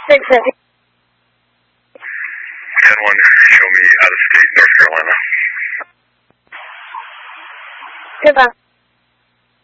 650. 10-1, show me out of state, North Carolina. Goodbye.